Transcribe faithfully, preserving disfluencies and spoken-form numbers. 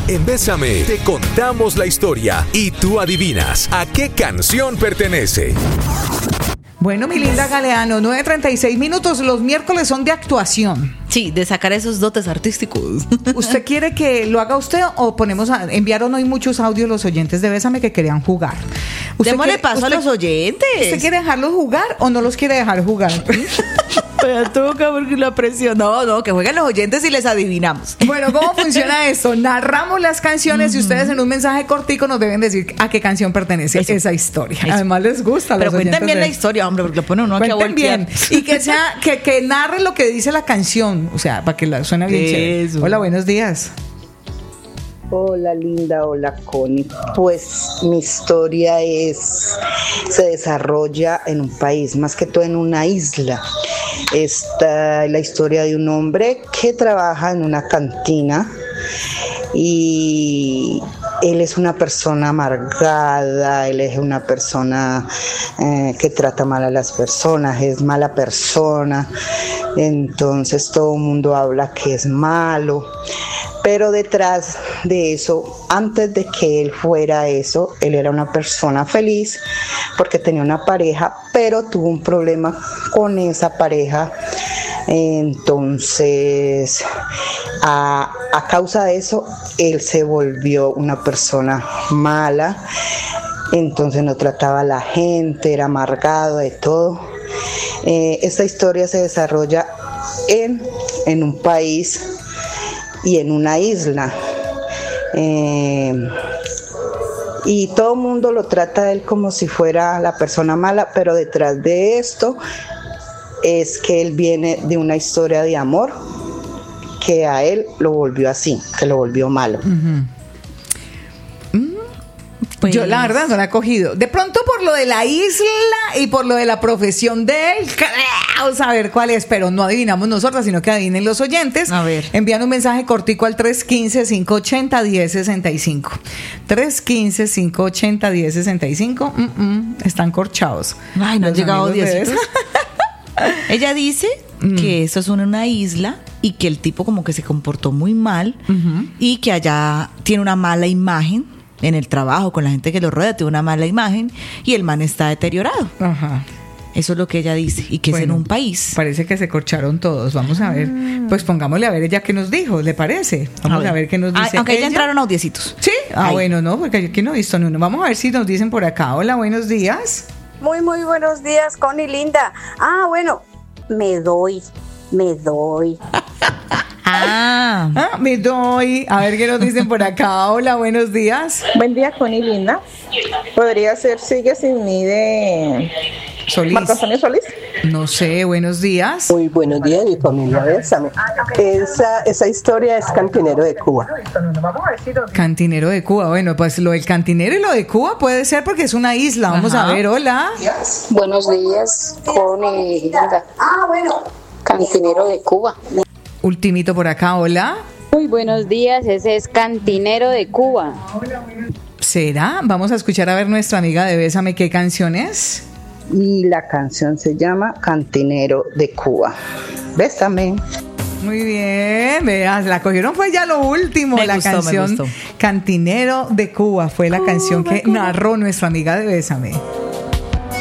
En Bésame te contamos la historia y tú adivinas a qué canción pertenece. Bueno, mi linda Galeano, nueve treinta y seis minutos. Los miércoles son de actuación. Sí, de sacar esos dotes artísticos. ¿Usted quiere que lo haga usted o ponemos a, enviaron hoy muchos audios los oyentes de Bésame que querían jugar? Démosle paso usted, a los oyentes. ¿Usted quiere dejarlos jugar o no los quiere dejar jugar? Pues toca porque la presión. No, no, que jueguen los oyentes y les adivinamos. Bueno, ¿cómo funciona esto? Narramos las canciones uh-huh. y ustedes en un mensaje cortico nos deben decir a qué canción pertenece Eso. esa historia. Eso. Además les gusta a los Pero cuenten bien de... la historia, hombre, porque lo pone uno aquí a voltear. Bien. Y que sea, que, que narre lo que dice la canción. O sea, para que la suene bien chévere. Hola, buenos días. Hola Linda, hola Connie. Pues mi historia es, se desarrolla en un país, más que todo en una isla. Esta es la historia de un hombre que trabaja en una cantina y él es una persona amargada, él es una persona eh, que trata mal a las personas, es mala persona, entonces todo el mundo habla que es malo. Pero detrás de eso, antes de que él fuera eso, él era una persona feliz porque tenía una pareja, pero tuvo un problema con esa pareja. Entonces, a, a causa de eso, él se volvió una persona mala. Entonces no trataba a la gente, era amargado de todo. Eh, esta historia se desarrolla en, en un país y en una isla. Eh, y todo el mundo lo trata a él como si fuera la persona mala, pero detrás de esto es que él viene de una historia de amor que a él lo volvió así, que lo volvió malo. Uh-huh. Pues, yo la verdad no la he cogido. De pronto por lo de la isla y por lo de la profesión de él, vamos a ver cuál es, pero no adivinamos nosotras, sino que adivinen los oyentes. A ver. Envían un mensaje cortico al tres uno cinco, cinco ocho cero, uno cero seis cinco. tres uno cinco, cinco ocho cero, uno cero seis cinco. Mm-mm, están corchados. Ay, no han llegado diez. Ella dice mm. que eso es una isla y que el tipo como que se comportó muy mal uh-huh. y que allá tiene una mala imagen en el trabajo, con la gente que lo rodea, tiene una mala imagen y el man está deteriorado. Ajá. Eso es lo que ella dice, y que bueno, es en un país. Parece que se corcharon todos. Vamos a ver. Ah. Pues pongámosle a ver ella qué nos dijo, ¿le parece? Vamos a ver, a ver qué nos dice. Ah, aunque ella. ya entraron audiecitos. Sí. Ah, Ahí. Bueno, no, porque aquí no he visto ni uno. Vamos a ver si nos dicen por acá. Hola, buenos días. Muy, muy buenos días, Connie linda. Ah, bueno, me doy, me doy. Ah. ah, me doy. A ver qué nos dicen por acá. Hola, buenos días. Buen día, Connie linda. Podría ser Sigue sin mí de Solís. Marco Antonio Solís. No sé, buenos días. Muy buenos días, mi familia. Bésame. Esa, esa historia es Cantinero de Cuba. Cantinero de Cuba. Bueno, pues lo del cantinero y lo de Cuba puede ser porque es una isla. Vamos Ajá. a ver, hola. Buenos días, Connie linda. Ah, bueno. Cantinero de Cuba. Ultimito por acá, hola. Muy buenos días, ese es Cantinero de Cuba. ¿Será? Vamos a escuchar a ver nuestra amiga de Bésame qué canción es. Y la canción se llama Cantinero de Cuba. Bésame. Muy bien, veas, la cogieron fue ya lo último, me la gustó, canción Cantinero de Cuba fue la Cuba, canción que Cuba. narró nuestra amiga de Bésame.